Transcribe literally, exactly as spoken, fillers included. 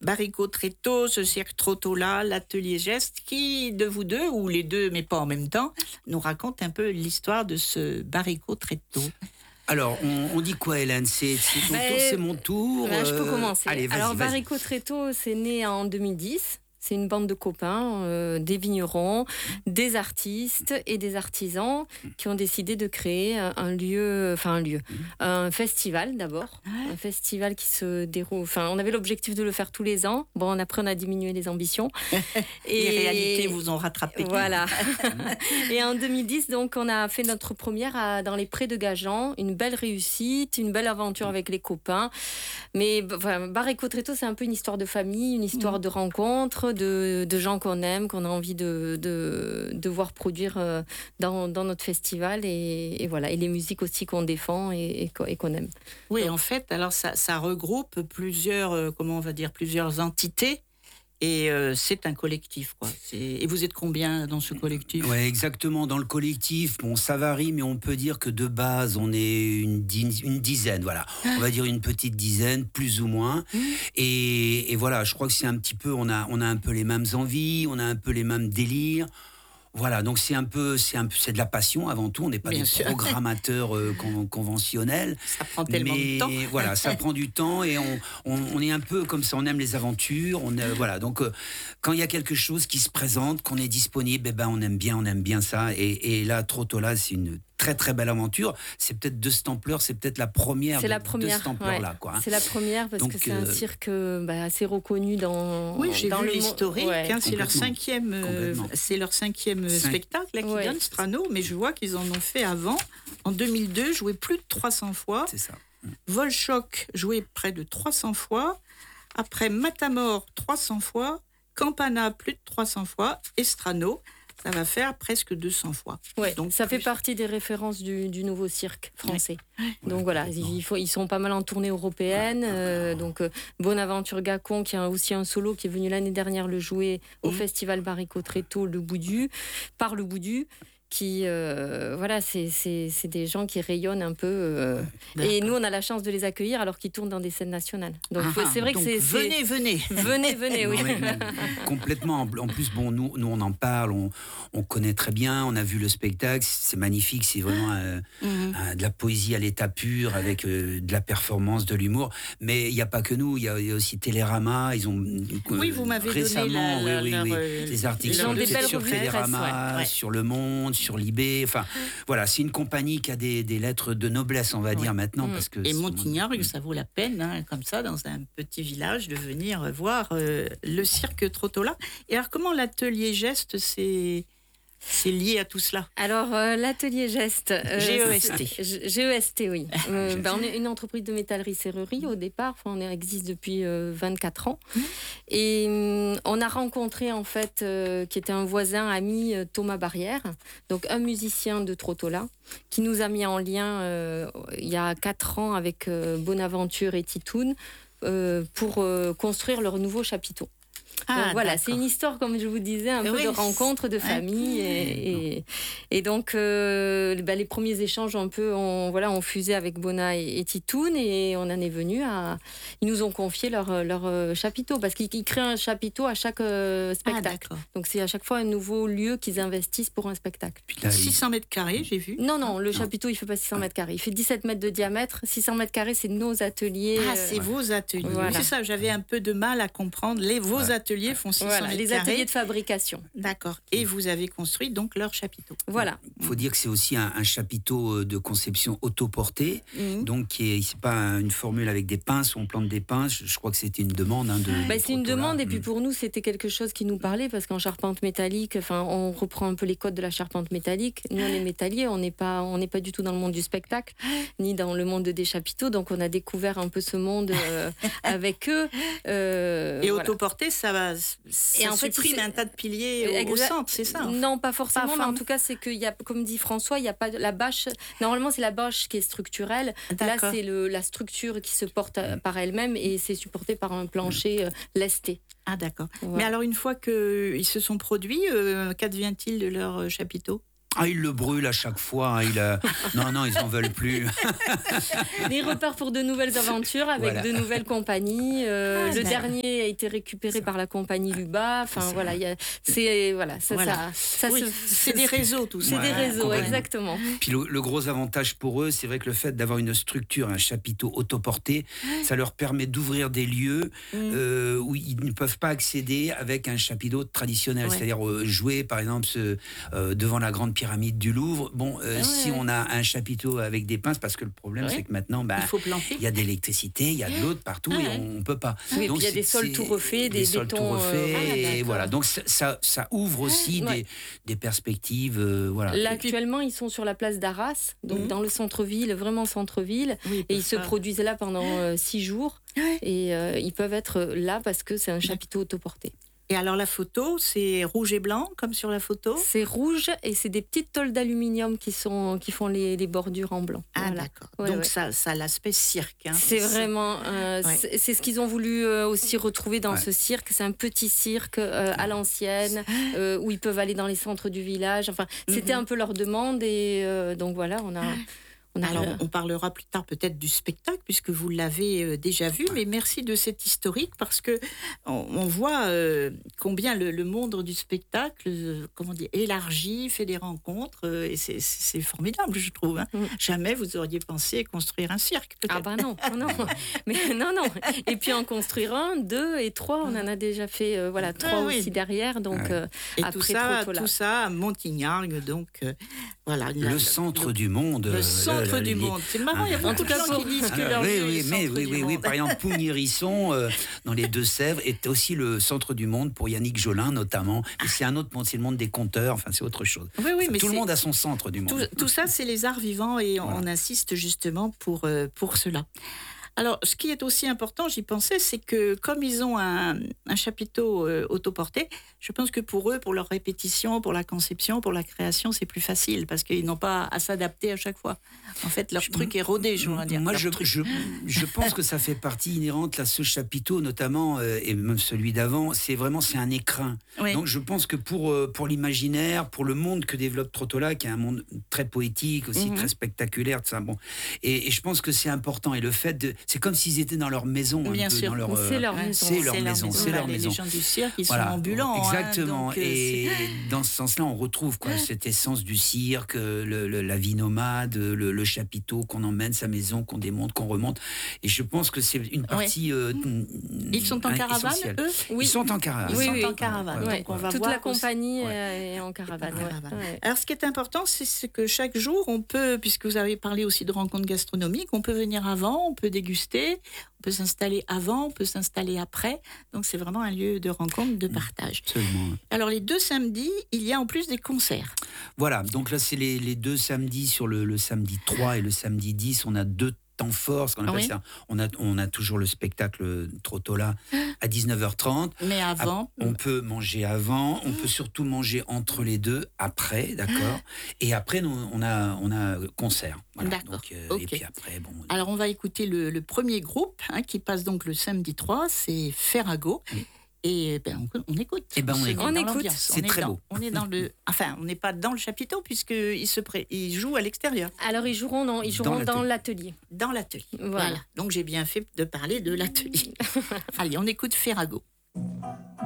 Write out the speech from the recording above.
Baricot Tréteau, ce cirque Trottola, l'atelier Geste, qui de vous deux, ou les deux mais pas en même temps, nous raconte un peu l'histoire de ce Baricot Tréteau. Alors, on, on dit quoi, Hélène? C'est, c'est ton Mais, tour, c'est mon tour. Ben, je peux euh, commencer. Allez, vas-y, Alors, vas-y. Baricot Tréteau, c'est né en deux mille dix. C'est une bande de copains, euh, des vignerons, des artistes et des artisans qui ont décidé de créer un, un lieu, enfin un lieu, un festival d'abord, un festival qui se déroule. Enfin, on avait l'objectif de le faire tous les ans. Bon, après on a diminué les ambitions. Et les réalités vous ont rattrapé. Voilà. Et en deux mille dix, donc, on a fait notre première à, dans les prés de Gajan, une belle réussite, une belle aventure avec les copains. Mais enfin, Baricot Tréteau, c'est un peu une histoire de famille, une histoire mmh. de rencontre. De, de gens qu'on aime, qu'on a envie de, de, de voir produire dans, dans notre festival et, et voilà, et les musiques aussi qu'on défend et, et qu'on aime. Oui, donc, en fait, alors ça, ça regroupe plusieurs, euh, comment on va dire, plusieurs entités. Et euh, c'est un collectif, quoi. C'est... Et vous êtes combien dans ce collectif ? Ouais, exactement. Dans le collectif, bon, ça varie, mais on peut dire que de base, on est une, di- une dizaine, voilà. On va dire une petite dizaine, plus ou moins. Mmh. Et, et voilà, je crois que c'est un petit peu, on a, on a un peu les mêmes envies, on a un peu les mêmes délires. Voilà, donc c'est un peu, c'est un peu, c'est de la passion avant tout. On n'est pas Bien des sûr. programmateurs euh, con, conventionnels. Ça prend tellement mais, de temps. Voilà, ça prend du temps et on, on, on est un peu comme ça. On aime les aventures. On euh, voilà, donc euh, quand il y a quelque chose qui se présente, qu'on est disponible, eh ben on aime bien, on aime bien ça. Et, et là, Trottola, c'est une très très belle aventure. C'est peut-être de cette ampleur, c'est peut-être la première. C'est de, la première, de cette ampleur-là, ouais. quoi. C'est la première parce donc, que c'est euh, un cirque bah, assez reconnu dans. Oui, j'ai dans vu le l'historique. ouais. Hein, c'est leur cinquième, euh, c'est leur cinquième Cinq. spectacle là, qui ouais. donne Strano, mais je vois qu'ils en ont fait avant. En deux mille deux, joué plus de trois cents fois. C'est ça. Volchoc, joué près de trois cents fois. Après Matamor, trois cents fois. Campana, plus de trois cents fois. Et Strano, ça va faire presque deux cents fois. Ouais, donc ça plus... fait partie des références du, du nouveau cirque français. Ouais. Donc ouais, voilà, il faut, ils sont pas mal en tournée européenne. Ouais. Euh, donc euh, Bonaventure Gacon, qui a aussi un solo, qui est venu l'année dernière le jouer au mmh. festival Baricot Tréteau, le Boudu, par le Boudu. Qui, euh, voilà, c'est, c'est, c'est des gens qui rayonnent un peu. Euh, et nous, on a la chance de les accueillir alors qu'ils tournent dans des scènes nationales. Donc, ah, c'est vrai donc que c'est. Venez, c'est... venez. Venez, venez, oui. Non, mais, mais, complètement. En plus, bon, nous, nous, on en parle, on, on connaît très bien, on a vu le spectacle, c'est magnifique, c'est vraiment euh, mm-hmm. euh, de la poésie à l'état pur, avec euh, de la performance, de l'humour. Mais il n'y a pas que nous, il y, y a aussi Télérama. Ils ont. Euh, oui, vous m'avez récemment, donné la, oui, la, oui, leur, oui, les articles ils ont des belles sur Télérama, ouais, ouais. sur Le Monde, sur Libé. Enfin, voilà, c'est une compagnie qui a des, des lettres de noblesse, on va ouais. dire maintenant. Mmh. Parce que et Montignac, ça vaut la peine, hein, comme ça, dans un petit village, de venir voir euh, le cirque Trottola. Et alors, comment l'atelier Geste, c'est... C'est lié à tout cela. Alors, euh, l'atelier Geste. Euh, G E S T. G E S T, oui. Euh, ben, on est une entreprise de métallerie-serrurerie au départ. Enfin, on existe depuis euh, vingt-quatre ans. Mmh. Et euh, on a rencontré, en fait, euh, qui était un voisin, ami, euh, Thomas Barrière, donc un musicien de Trottola, qui nous a mis en lien euh, il y a quatre ans avec euh, Bonaventure et Titoun euh, pour euh, construire leur nouveau chapiteau. Ah, donc voilà, d'accord. C'est une histoire, comme je vous disais, un oui, peu de rencontre, de famille. Et, et, et donc, euh, bah, les premiers échanges, un peu, on, voilà, on fusait avec Bona et, et Titoun, et on en est venu à... Ils nous ont confié leur, leur chapiteau, parce qu'ils, ils créent un chapiteau à chaque euh, spectacle. Ah, donc, c'est à chaque fois un nouveau lieu qu'ils investissent pour un spectacle. Putain, six cents mètres carrés, j'ai vu. Non, non, le non. chapiteau, il ne fait pas six cents mètres carrés. Il fait dix-sept mètres de diamètre. six cents mètres carrés, c'est nos ateliers. Ah, c'est euh, vos ateliers. Voilà. Oui, c'est ça, j'avais un peu de mal à comprendre. Les, vos ouais. ateliers font six cents voilà, mètres les carrés. ateliers de fabrication. D'accord. Et vous avez construit donc leur chapiteau. Voilà. Il faut dire que c'est aussi un, un chapiteau de conception autoportée, mmh. donc qui est, c'est pas une formule avec des pinces, on plante des pinces. Je crois que c'était une demande. Hein, de, bah, de c'est une demande, et puis pour nous, c'était quelque chose qui nous parlait, parce qu'en charpente métallique, enfin, on reprend un peu les codes de la charpente métallique. Nous, on est métalliers, on n'est pas, on n'est pas du tout dans le monde du spectacle, ni dans le monde des chapiteaux, donc on a découvert un peu ce monde euh, avec eux. Euh, et voilà. Autoporté, ça va. Ça et en supprime fait, un tas de piliers au, exact... au centre, c'est ça? Non, pas forcément, pas mais en tout cas, c'est qu'il y a, comme dit François, il y a pas de, la bâche. Normalement, c'est la bâche qui est structurelle. D'accord. Là, c'est le, la structure qui se porte par elle-même, et c'est supporté par un plancher euh, lesté. Ah, d'accord. Voilà. Mais alors, une fois qu'ils se sont produits, euh, qu'advient-il de leur chapiteau? Ah, ils le brûlent à chaque fois. Il a... Non, non, ils n'en veulent plus. Ils repartent pour de nouvelles aventures avec voilà. de nouvelles compagnies. Euh, ah, le ben. dernier été récupéré ça. par la compagnie Luba. Enfin voilà, y a, c'est voilà, ça, voilà. ça, ça oui, se, c'est des réseaux tout ça. C'est ouais, des réseaux, exactement. Puis le, le gros avantage pour eux, c'est vrai que le fait d'avoir une structure, un chapiteau autoporté, ouais. ça leur permet d'ouvrir des lieux mmh. euh, où ils ne peuvent pas accéder avec un chapiteau traditionnel, ouais. c'est-à-dire euh, jouer par exemple ce, euh, devant la grande pyramide du Louvre. Bon, euh, ouais. si on a un chapiteau avec des pinces, parce que le problème ouais. c'est que maintenant, bah, il y a de l'électricité, il y a de l'eau de partout ah, et ouais. on ne peut pas. Oui, donc il y a des sols tout refaits, des, des sols bétons, tout refaits, euh... et ah, voilà. Donc ça, ça ouvre aussi ouais. des, des perspectives, euh, voilà. Là, actuellement, ils sont sur la place d'Arras, donc mmh. dans le centre-ville, vraiment centre-ville, oui, et ils se produisent là pendant euh, six jours, ouais. et euh, ils peuvent être là parce que c'est un chapiteau autoporté. Et alors la photo, c'est rouge et blanc, comme sur la photo ? C'est rouge et c'est des petites tôles d'aluminium qui, sont, qui font les, les bordures en blanc. Ah voilà. d'accord. Ouais, Donc ouais. ça, ça a l'aspect cirque. Hein, c'est, c'est vraiment, euh, ouais. c'est, c'est ce qu'ils ont voulu euh, aussi retrouver dans ouais. ce cirque. C'est un petit cirque euh, à l'ancienne, euh, où ils peuvent aller dans les centres du village. Enfin, mm-hmm. c'était un peu leur demande et euh, donc voilà, on a... On a Alors, on parlera plus tard peut-être du spectacle, puisque vous l'avez déjà vu, mais merci de cet historique, parce que on, on voit euh, combien le, le monde du spectacle, euh, comment dire, élargit, fait des rencontres, euh, et c'est, c'est formidable, je trouve. Hein. Mm. Jamais vous auriez pensé construire un cirque, peut-être. Ah ben non, non, mais non, non. Et puis en construire un, deux et trois, on en a déjà fait, euh, voilà, trois ah, aussi oui. derrière, donc ah, euh, et après tout ça, tout ça à Montignargues, donc euh, voilà. Le la, centre le, du monde. Le centre le, du monde. C'est marrant, il y a beaucoup de gens qui disent que leur oui, lieu oui, est mais centre oui, du oui, monde. oui. Par exemple, Pougny-Risson, euh, dans les Deux-Sèvres, est aussi le centre du monde pour Yannick Jolin, notamment. Et c'est un autre monde, c'est le monde des conteurs, enfin, c'est autre chose. Oui, oui, enfin, mais tout le monde a son centre du monde. Tout, tout ça, c'est les arts vivants et voilà. on insiste justement pour, euh, pour cela. Alors, ce qui est aussi important, j'y pensais, c'est que comme ils ont un, un chapiteau euh, autoporté, je pense que pour eux, pour leur répétition, pour la conception, pour la création, c'est plus facile parce qu'ils n'ont pas à s'adapter à chaque fois. En fait, leur je, truc est rodé, je voudrais dire. Moi, je, je, je pense que ça fait partie inhérente à ce chapiteau, notamment, euh, et même celui d'avant, c'est vraiment c'est un écrin. Oui. Donc, je pense que pour, euh, pour l'imaginaire, pour le monde que développe Trottola, qui est un monde très poétique, aussi mm-hmm. très spectaculaire, ça, bon. Et, et je pense que c'est important. Et le fait de... C'est comme s'ils étaient dans leur maison. Bien un peu, sûr, dans leur, c'est leur maison. C'est leur maison. C'est leur maison. Les gens du cirque, ils voilà. sont ambulants. Exactement. Hein, donc, et c'est... dans ce sens-là, on retrouve quoi, cette essence du cirque, le, le, la vie nomade, le, le chapiteau qu'on emmène, sa maison, qu'on démonte, qu'on remonte. Et je pense que c'est une partie. Ouais. Euh, ils sont en caravane, essentielle. eux oui. Ils sont en caravane. Oui, ils sont oui. en caravane. Ouais. Donc on va Toute voir la compagnie aussi. est en caravane. Ouais. caravane. Ouais. Alors, ce qui est important, c'est que chaque jour, on peut, puisque vous avez parlé aussi de rencontres gastronomiques, on peut venir avant, on peut déguster. On peut s'installer avant, on peut s'installer après. Donc, c'est vraiment un lieu de rencontre, de partage. Absolument. Alors, les deux samedis, il y a en plus des concerts. Voilà. Donc là, c'est les, les deux samedis sur le, le samedi trois et le samedi dix. On a deux temps fort, ce qu'on appelle oui. ça. On a, on a toujours le spectacle Trottola à dix-neuf heures trente. Mais avant. On peut manger avant, on peut surtout manger entre les deux, après, d'accord. Et après, nous, on a, on a concert. Voilà. D'accord. Donc, euh, okay. Et puis après, bon. Alors, on va écouter le, le premier groupe hein, qui passe donc le samedi trois, c'est Ferrago. Oui. Et ben, on, on écoute. Et ben on, écoute. on écoute. C'est on très dans, beau. On est dans le. Enfin, on n'est pas dans le chapiteau puisqu'ils se pré... ils jouent à l'extérieur. Alors ils joueront non, ils joueront dans l'atelier. Dans l'atelier. Voilà. voilà. Donc j'ai bien fait de parler de l'atelier. Allez, on écoute Ferrago.